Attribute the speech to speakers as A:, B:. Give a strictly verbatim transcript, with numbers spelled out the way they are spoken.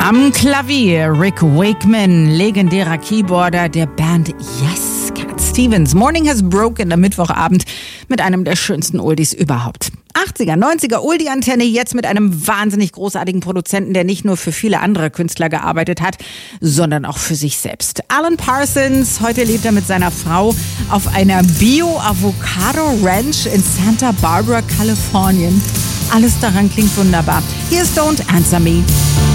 A: Am Klavier Rick Wakeman, legendärer Keyboarder der Band Yes. Cat Stevens, Morning Has Broken am Mittwochabend mit einem der schönsten Oldies überhaupt. achtziger, neunziger Oldie-Antenne, jetzt mit einem wahnsinnig großartigen Produzenten, der nicht nur für viele andere Künstler gearbeitet hat, sondern auch für sich selbst. Alan Parsons, heute lebt er mit seiner Frau auf einer Bio-Avocado-Ranch in Santa Barbara, Kalifornien. Alles daran klingt wunderbar. Hier ist Don't Answer Me.